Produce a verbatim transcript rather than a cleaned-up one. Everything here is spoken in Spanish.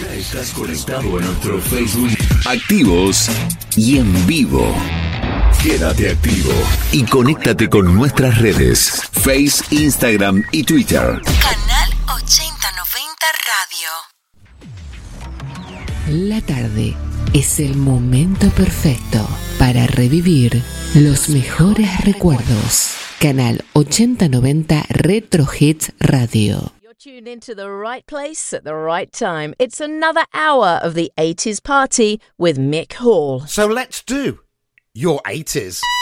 Ya estás conectado a nuestro Facebook. Activos y en vivo. Quédate activo y conéctate con nuestras redes. Face, Instagram y Twitter. Canal ochenta noventa Radio. La tarde es el momento perfecto para revivir los mejores recuerdos. Canal ochenta noventa Retro Hits Radio. You're tuned into the right place at the right time. It's another hour of the eighties party with Mick Hall. So let's do your eighties.